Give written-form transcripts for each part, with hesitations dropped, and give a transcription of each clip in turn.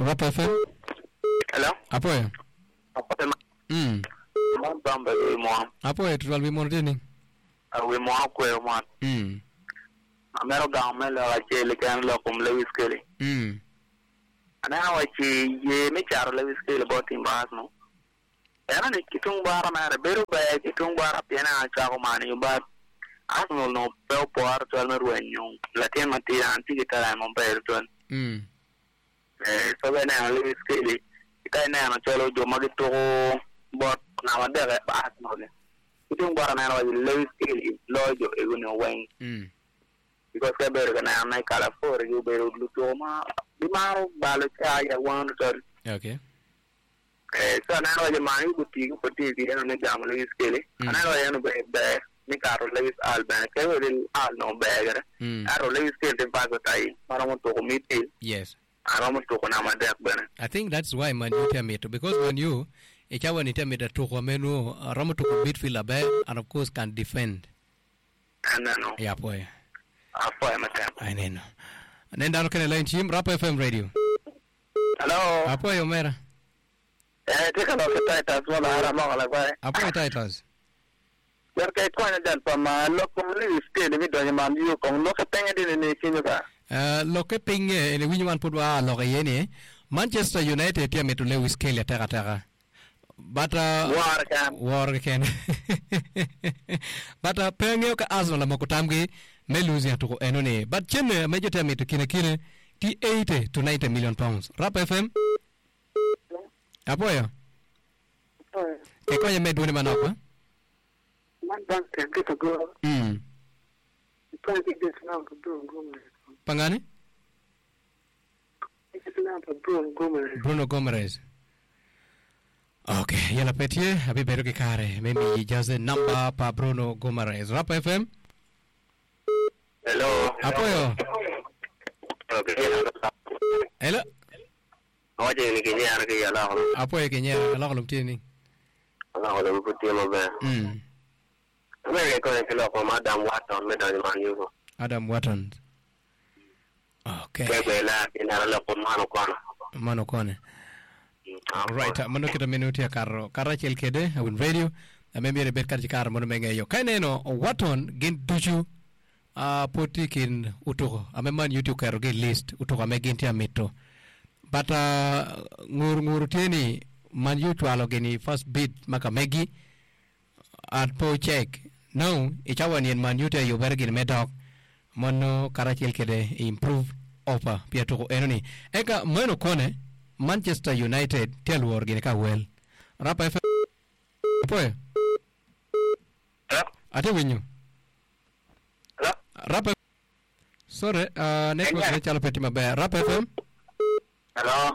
Rap FM. Hello. Apoyo. Apoyo. Bamba mo. Apoyo tuwal bi mo tini. We mo ko mo. Amero ga amelo ache le kan lo kum le wiskeli. Ana wachi ye me charo le wiskeli botin baas no. Era ni kitung bara na beru ba kitung bara pena cha ko mani ba. Arsenal no pe por to al ruenyo. La tiene matira anti que ta mo per to. So bene le wiskeli. Ita na no chelo jo magito bot na wadere baas no le. Kitung bara na le wiskeli lojo eguno wen. Because they better than I call for you better Lutoma, the Maro, Balaka, one. Okay. So now the money would be for TV and the Jamali Skilly. And I know there, Nicaro Lewis Alban, Kevin Al no beggar. I don't live still in Bagotai. I don't want to meet it. Yes. I don't want to go my death. I think that's why man you tell me to, because when you when you tell me that to menu Ramu to midfield a bear and of course can defend. And I know. Yeah, boy. I know. And then down can line team Rap FM radio. Hello. Apoyo mera. Take a look at titles. What I am all about. Apoyo titles. You're quite a for my local still with the man you can look at it in the Kinga. Look at ping in the Winman Pudwa Logayene. Manchester United tell me to Lewis Kelly Terra. But war can. But Pengoka Arsenal Mokotamgi may lose to Enone. But Chene major tell me to Kinekine T80 to 90 million pounds. Rap FM. Apoyo. Kekoya made one man up. One bank can get a girl. You can't get this now to Bruno Gomez. Pangani? It's now to Bruno Gomez. Bruno Gomez. Okay, yala petie, habi beruke kare. Maybe just the number pa Bruno Gomez. Rap FM. Hello. Apoyo. Okay. Hello. Oye, ni Kenya ke yala. Apoyo Kenya, ala kolum tini. Ala kolum puti mo ba. Where ko ke lo ko Madam Watson me dan man yugo. Adam Watson. Okay. Ke la ina lo ko mano kone. Right, mano kita minuti ya karo chel kede awin radio maybe re bet karji kar mono menge yo kaineno Watson gen duju potikin utuko ameman YouTube karo gen list utuko ameginti amito but ngur teni man YouTube alo geni first bid maka megi at po check no ichawan yen man YouTube yo bergin medok mono karachel kede improve offer pia tuko enoni eka mano kone Manchester United tell war gine ka well. Rap FM. Apoyo. Ate winyu. Rap. Sorry, network ne chalo peti mabe. Rap FM. Hello.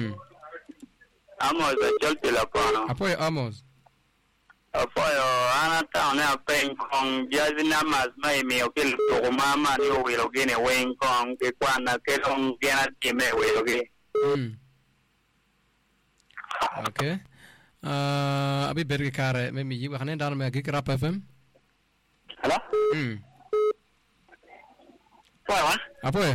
Amos Chelsea la pano. Apoyo Amos. Apoyo ana town na pen kong jazina mas mai me okil to mama ni o wilo gine wen kong ke kwana ke long gina time wilo gi. Okay. Abi berge kare me mi waxane dal me gi Rap FM. Hello? Wa? Apoyo.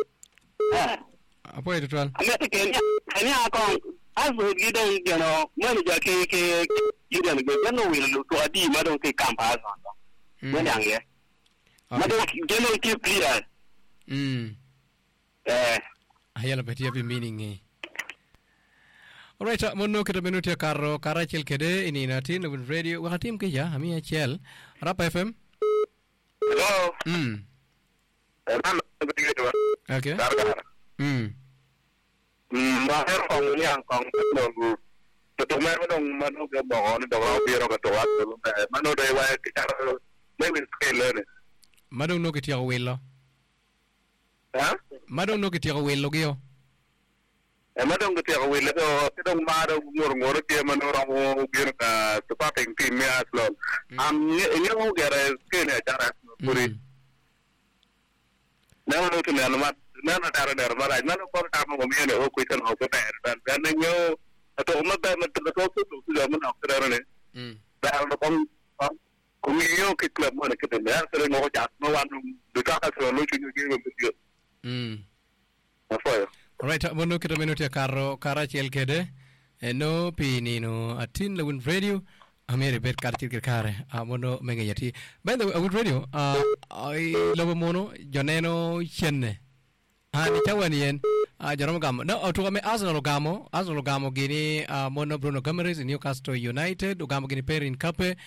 Apoyo total. Amete Kenya akon azu gidan gano mani ja ke gidan ga no wi lu to adi madon ke kampa azu. Mani ange. Madon gelo ke clear. Ayala beti abi meaning Alright, mono kita minuti karo karachel kede ini natin win radio wakatim kaya hami achel Rap FM. Hello. Okay. Mahir kong ni ang kong no. Tutumer mano ke bongon do biro ke to at mano dai wa kita maybe scale ne. Madong no kiti awelo. Ha? Madong no kiti awelo gyo. Madong kiti awelo to tidong maro ngor ke mano rango biro ka to pating team ya slon. Ini mo gere scale cara puri. Nano to nano dara mara nano ko ta mo mi ne o ko tan o ko ta dan nyo to mo ba mo to to man o tra ne da no ko mi yo ke club mo ne ke te ya se mo ja mo wan du ta ka so no chu ni ke mo ti afoyo Alright, mono kita minuti ya kara chel kede. No pinino atin la Wind Radio. Amere bet kartil kare. Mono menga yati. By the way, Wind Radio. I love mono joneno chenne. Ni chawani yen. Jaramo gamo. No, to kami Arsenal gamo gini mono Bruno Gomes Newcastle United. Gamo gini Perin Kape.